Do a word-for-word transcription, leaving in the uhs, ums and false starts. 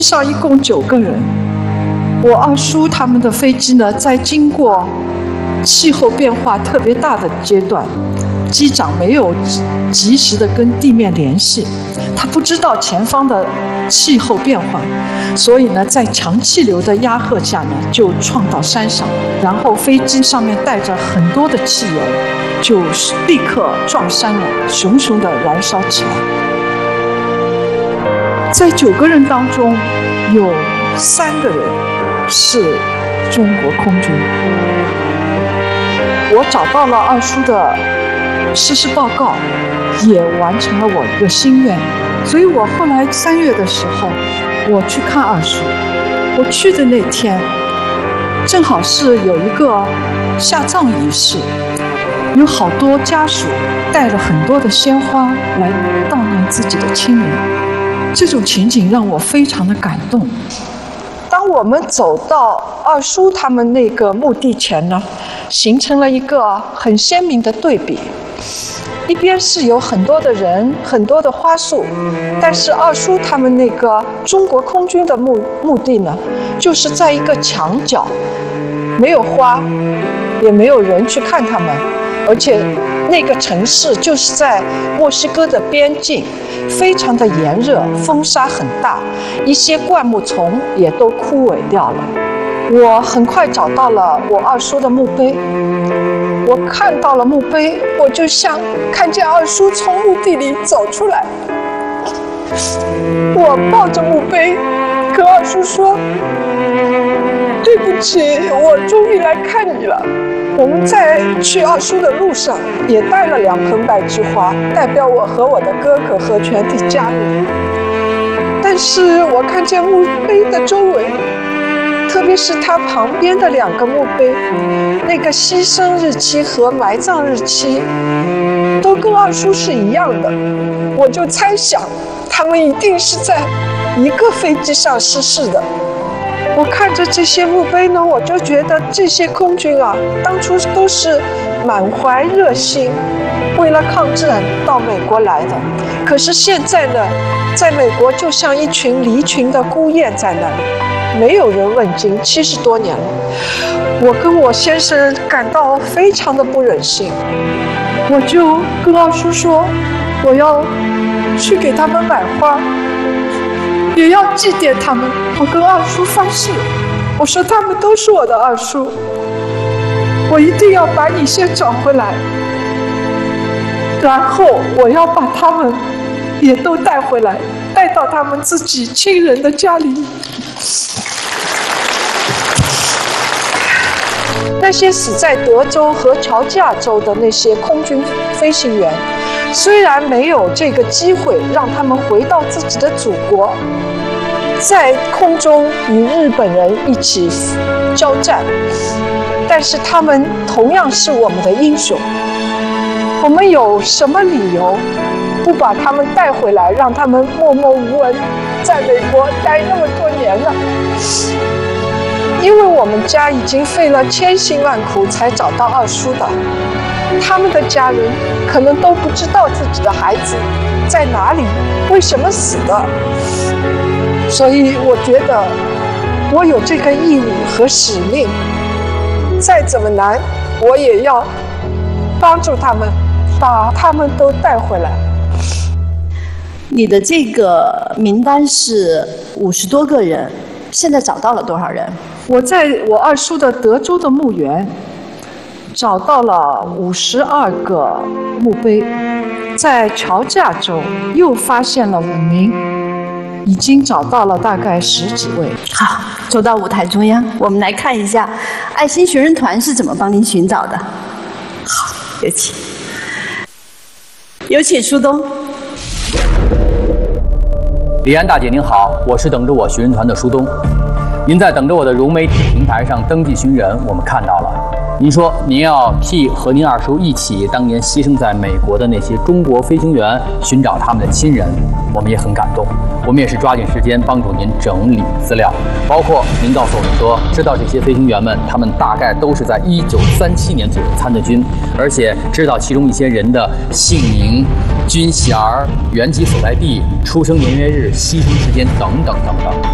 上一共九个人。我二叔他们的飞机呢，在经过气候变化特别大的阶段，机长没有及时的跟地面联系，他不知道前方的气候变化，所以呢，在强气流的压迫下呢，就撞到山上，然后飞机上面带着很多的汽油，就立刻撞山了，熊熊地燃烧起来。在九个人当中，有三个人是中国空军。我找到了二叔的失事报告，也完成了我的心愿。所以我后来三月的时候，我去看二叔。我去的那天，正好是有一个下葬仪式，有好多家属带了很多的鲜花来悼念自己的亲人。这种情景让我非常的感动。当我们走到二叔他们那个墓地前呢，形成了一个很鲜明的对比。一边是有很多的人，很多的花束，但是二叔他们那个中国空军的墓墓地呢，就是在一个墙角，没有花，也没有人去看他们，而且那个城市就是在墨西哥的边境，非常的炎热，风沙很大，一些灌木丛也都枯萎掉了。我很快找到了我二叔的墓碑，我看到了墓碑，我就像看见二叔从墓地里走出来。我抱着墓碑跟二叔说：“对不起，我终于来看你了。”我们在去二叔的路上也带了两盆白菊花，代表我和我的哥哥和全体家人。但是我看见墓碑的周围，特别是它旁边的两个墓碑，那个牺牲日期和埋葬日期都跟二叔是一样的，我就猜想他们一定是在一个飞机上失事的。我看着这些墓碑呢，我就觉得这些空军啊，当初都是满怀热心，为了抗战到美国来的。可是现在呢，在美国就像一群离群的孤雁在那里，没有人问津，七十多年了。我跟我先生感到非常的不忍心，我就跟二叔说，我要去给他们买花，也要祭奠他们。我跟二叔发誓，我说他们都是我的二叔，我一定要把你先找回来，然后我要把他们也都带回来，带到他们自己亲人的家里。那些死在德州和乔治亚州的那些空军飞行员，虽然没有这个机会让他们回到自己的祖国，在空中与日本人一起交战，但是他们同样是我们的英雄。我们有什么理由不把他们带回来，让他们默默无闻在美国待那么多年呢？因为我们家已经费了千辛万苦才找到二叔的，他们的家人可能都不知道自己的孩子在哪里，为什么死的。所以我觉得我有这个义务和使命，再怎么难，我也要帮助他们，把他们都带回来。 你的这个名单是五十多个人，现在找到了多少人？ 我在我二叔的德州的墓园找到了五十二个墓碑，在乔治亚州又发现了五名，已经找到了大概十几位。 好，走到舞台中央，我们来看一下爱心寻人团是怎么帮您寻找的。好，有请，有请苏东。 李安大姐您好，我是等着我寻人团的苏东。您在等着我的融媒体平台上登记寻人，我们看到了。您说您要替和您二叔一起当年牺牲在美国的那些中国飞行员寻找他们的亲人，我们也很感动。我们也是抓紧时间帮助您整理资料，包括您告诉我们说，知道这些飞行员们，他们大概都是在一九三七年左右参的军，而且知道其中一些人的姓名、军衔、原籍所在地、出生年月日、牺牲时间等等等等。